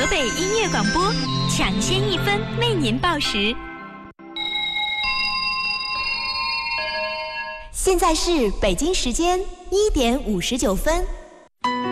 河北音乐广播，抢先1分为您报时。 现在是北京时间1点59分。